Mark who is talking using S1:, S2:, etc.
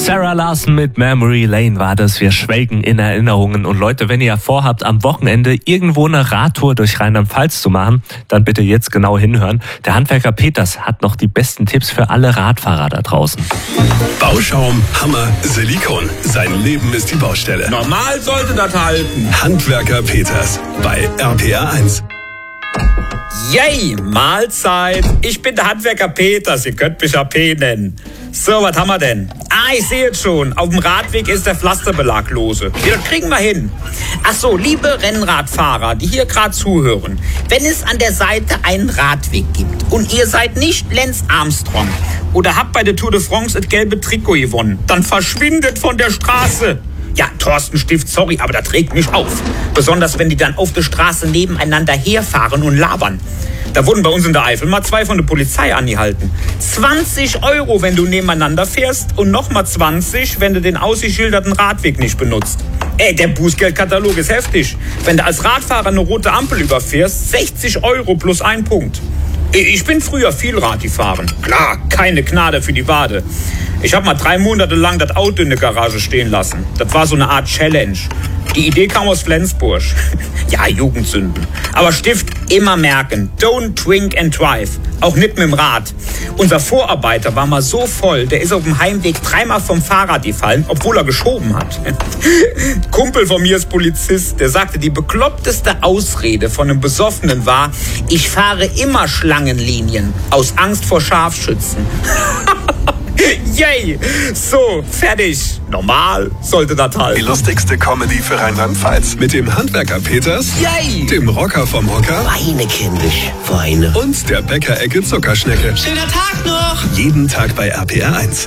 S1: Sarah Larson mit Memory Lane war das. Wir schwelgen in Erinnerungen. Und Leute, wenn ihr vorhabt, am Wochenende irgendwo eine Radtour durch Rheinland-Pfalz zu machen, dann bitte jetzt genau hinhören. Der Handwerker Peters hat noch die besten Tipps für alle Radfahrer da draußen.
S2: Bauschaum, Hammer, Silikon. Sein Leben ist die Baustelle.
S3: Normal sollte das halten.
S2: Handwerker Peters bei RPR1.
S3: Yay, Mahlzeit. Ich bin der Handwerker Peters, ihr könnt mich AP nennen. So, was haben wir denn? Ich sehe jetzt schon. Auf dem Radweg ist der Pflasterbelag lose. Ja, das kriegen wir hin. Ach so, liebe Rennradfahrer, die hier gerade zuhören. Wenn es an der Seite einen Radweg gibt und ihr seid nicht Lance Armstrong oder habt bei der Tour de France das gelbe Trikot gewonnen, dann verschwindet von der Straße. Ja, Thorsten Stift, sorry, aber das regt mich auf. Besonders, wenn die dann auf der Straße nebeneinander herfahren und labern. Da wurden bei uns in der Eifel mal 2 von der Polizei angehalten. 20 €, wenn du nebeneinander fährst und nochmal 20, wenn du den ausgeschilderten Radweg nicht benutzt. Der Bußgeldkatalog ist heftig. Wenn du als Radfahrer eine rote Ampel überfährst, 60 € plus 1 Punkt. Ich bin früher viel Rad gefahren. Klar, keine Gnade für die Wade. Ich habe mal 3 Monate lang das Auto in der Garage stehen lassen. Das war so eine Art Challenge. Die Idee kam aus Flensburg. Ja, Jugendsünden. Aber Stift, immer merken. Don't drink and drive. Auch nicht mit dem Rad. Unser Vorarbeiter war mal so voll, der ist auf dem Heimweg 3-mal vom Fahrrad gefallen, obwohl er geschoben hat. Kumpel von mir ist Polizist. Der sagte, die bekloppteste Ausrede von einem Besoffenen war, ich fahre immer Schlangenlinien aus Angst vor Scharfschützen. Yay! So, fertig. Normal sollte das
S2: Die
S3: halten.
S2: lustigste Comedy für Rheinland-Pfalz. Mit dem Handwerker Peters,
S3: Yay!
S2: dem Rocker vom Hocker
S4: Weine, kindisch, Weine.
S2: und der Bäckerecke Zuckerschnecke.
S4: Schöner Tag noch!
S2: Jeden Tag bei RPR1.